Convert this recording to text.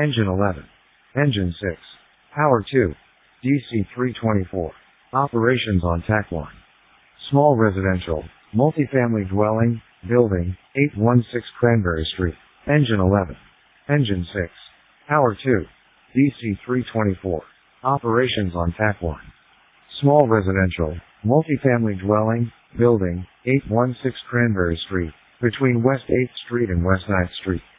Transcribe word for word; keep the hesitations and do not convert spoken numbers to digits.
Engine eleven. Engine six. Power two. D C three twenty-four. Operations on Tac one. Small residential, multifamily dwelling, building, eight one six Cranberry Street. Engine eleven. Engine six. Power two. D C three twenty-four. Operations on Tac one. Small residential, multifamily dwelling, building, eight one six Cranberry Street, between West eighth Street and West ninth Street.